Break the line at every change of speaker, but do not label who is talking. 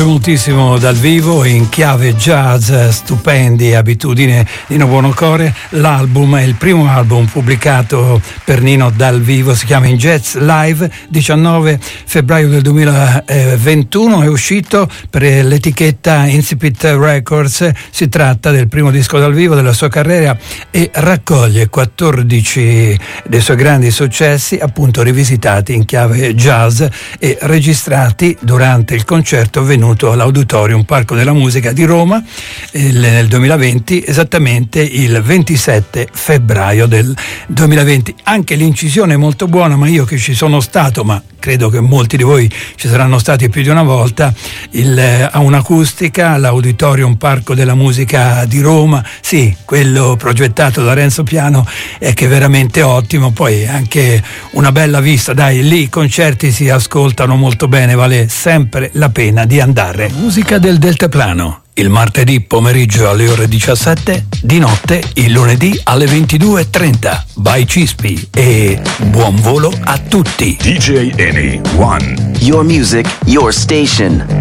piace moltissimo dal vivo, in chiave jazz, stupendi, abitudine Nino Buonocore. L'album è il primo album pubblicato per Nino dal vivo, si chiama In Jazz Live, 19 febbraio del 2021, è uscito per l'etichetta Incipit Records. Si tratta del primo disco dal vivo della sua carriera e raccoglie 14 dei suoi grandi successi, appunto rivisitati in chiave jazz e registrati durante il concerto venuto all'Auditorium Parco della Musica di Roma nel 2020, esattamente il 27 febbraio del 2020. Anche l'incisione è molto buona, ma io che ci sono stato, ma credo che molti di voi ci saranno stati più di una volta, a un'acustica all'Auditorium Parco della Musica di Roma, sì, quello progettato da Renzo Piano, è che è veramente ottimo. Poi anche una bella vista, dai, lì i concerti si ascoltano molto bene, vale sempre la pena di andare. Musica del deltaplano, il martedì pomeriggio alle ore 17, di notte il lunedì alle 22:30, by Cispi, e buon volo a tutti.
DJ Eni One.
Your music, your station.